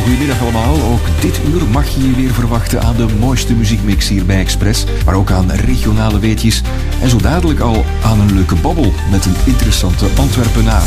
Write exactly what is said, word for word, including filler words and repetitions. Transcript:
goedemiddag allemaal. Ook dit uur mag je je weer verwachten aan de mooiste muziekmix hier bij Express. Maar ook aan regionale weetjes. En zo dadelijk al aan een leuke babbel met een interessante Antwerpenaar.